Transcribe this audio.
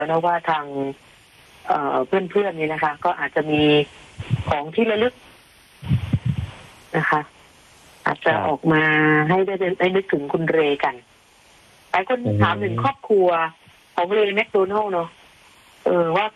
แล้วว่าทางเพื่อนๆนี่นะคะ ก็อาจจะมีของที่ระลึกนะคะ อาจจะออกมาให้ได้นึกถึงคุณเรกันหลายคนถามถึงครอบครัวของเรย์แมคโดนัลด์เนาะว่า